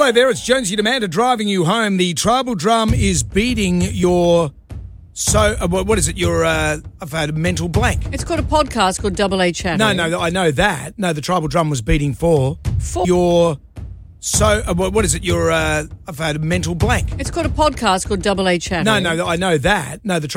Hello there, it's Jonesy Demander driving you home. The tribal drum is beating your... what is it? Your, I've had a mental blank. It's got a podcast called Double A Chat. No, I know that. No, the tribal drum was beating for your... what is it? Your, I've had a mental blank. It's got a podcast called Double A Chat. No, I know that. No, the